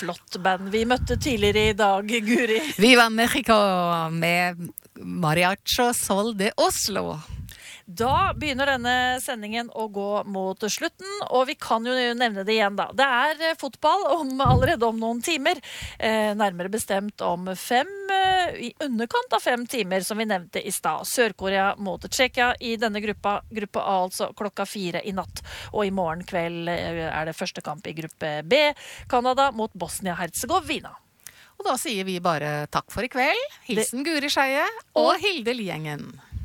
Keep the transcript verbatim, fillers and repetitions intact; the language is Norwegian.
flott band vi møtte tidligere i dag, Guri. Viva Mexico med Mariachi Sol de Oslo. Da begynner denne sendingen å gå mot slutten, og vi kan jo nevne det igjen da. Det er fotball om, allerede om noen timer, eh, nærmere bestemt om fem, eh, i underkant av fem timer, som vi nevnte i stad. Sør-Korea mot Tsjekkia i denne gruppa, gruppe A altså klokka fire i natt, og i morgen kveld eh, er det første kamp i gruppe B, Kanada mot Bosnia-Herzegovina. Og da sier vi bare takk for i kveld. Hilsen Guri Skeie og Hilde Liengen.